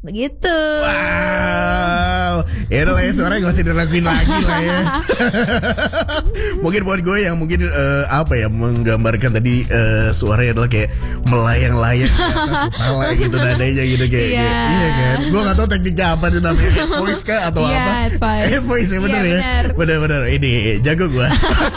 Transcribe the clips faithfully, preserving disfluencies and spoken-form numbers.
Begitu. Wow. Ya udah lah ya, suaranya gak usah diraguin lagi lah ya. Mungkin buat gue yang mungkin uh, apa ya, menggambarkan tadi uh, suaranya adalah kayak melayang-layang di atas kepala gitu nadanya gitu kayak, Iya. kayak iya kan. Gue gak tahu tekniknya apa itu namanya, head voice kah atau Iya, apa? head voice. Head voice ya, bener Iya, ya. bener. Bener-bener ini jago gue.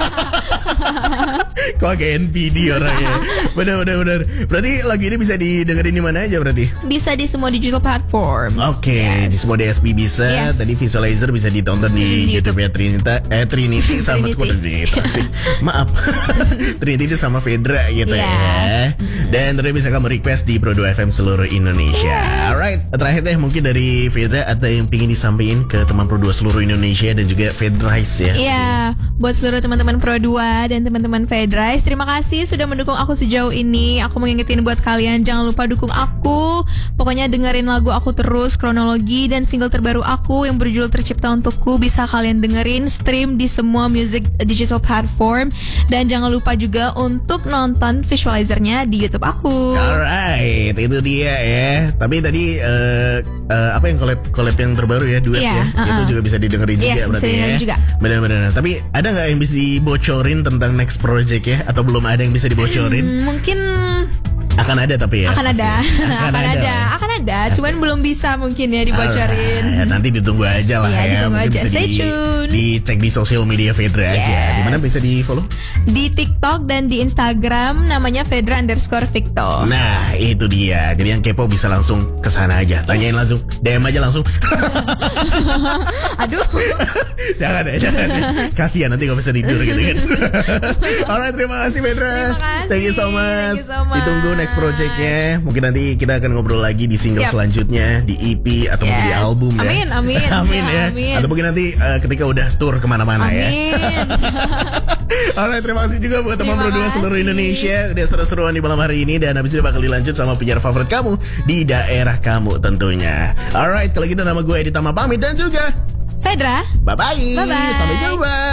Kok kayak N P D orangnya. Bener-bener bener. Berarti lagu ini bisa didengerin di mana aja berarti? Bisa di semua digital platform. Oke, Yes. di semua D S P bisa. Yes. Tadi Visualizer bisa ditonton di, Di YouTube ya Trinita, eh Trinity sama Trinity. kok Trinita sih. Maaf. Trinity sama Fedra gitu Yeah. ya. Dan terus bisa kamu request di Pro dua F M seluruh Indonesia. Yes. Alright, terakhir deh mungkin dari Fedra ada yang pengen disampaikan ke teman Pro dua seluruh Indonesia dan juga Fedrice ya. Iya, buat seluruh teman-teman Pro dua dan teman-teman Fedrice, terima kasih sudah mendukung aku sejauh ini. Aku mau ngingetin buat kalian, jangan lupa dukung aku. Pokoknya dengerin lagu aku terus, kronologi dan single terbaru aku yang berjudul Tercipta Untukku bisa kalian dengerin, stream di semua music digital platform. Dan jangan lupa juga untuk nonton visualizernya di YouTube aku. Alright, itu dia ya. Tapi tadi uh, uh, apa yang collab collab yang terbaru ya, duet Iya, ya. uh-uh. Itu juga bisa didengerin juga Yes, bisa berarti didengerin ya. juga. Benar-benar. Tapi ada nggak yang bisa dibocorin tentang next project ya? Atau belum ada yang bisa dibocorin? Hmm, mungkin Akan ada tapi ya. akan pasti. ada, Akan, akan ada, akan ada. Cuman belum bisa mungkin ya dibocorin. Alright, nanti ditunggu aja lah Iya, ya. ditunggu Mungkin aja. bisa Stay di, tune. dicek di sosial media Fedra aja. Yes. Di mana bisa di follow? Di TikTok dan di Instagram namanya Fedra underscore Victor. Nah itu dia. Jadi yang kepo bisa langsung kesana aja. Tanyain langsung, D M aja langsung. Aduh. Jangan ya, jangan ya. Kasihan nanti gak bisa tidur gitu kan. Alright, terima kasih Fedra. Terima kasih. Thank you so much. Thank you so much. Ditunggu next projectnya. Mungkin nanti kita akan ngobrol lagi di single Siap. selanjutnya, di E P atau mungkin di Yes. album ya. Amin, amin. Amin ya. Amin. Atau mungkin nanti uh, ketika udah tour kemana-mana ya. Amin. Alright, terima kasih juga buat teman Terima berdua kasih. seluruh Indonesia. Udah seru-seruan di malam hari ini. Dan habis ini bakal dilanjut sama penyiar favorit kamu di daerah kamu tentunya. Alright, kalau gitu nama gue Edi Tama pamit dan juga Fedra. bye-bye. Bye-bye. Sampai jumpa.